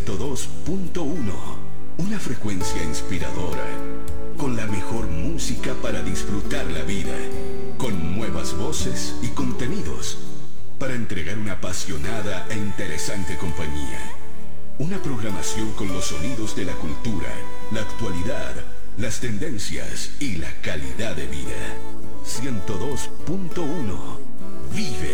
102.1. Una frecuencia inspiradora, con la mejor música para disfrutar la vida, con nuevas voces y contenidos, para entregar una apasionada e interesante compañía. Una programación con los sonidos de la cultura, la actualidad, las tendencias y la calidad de vida. 102.1. Vive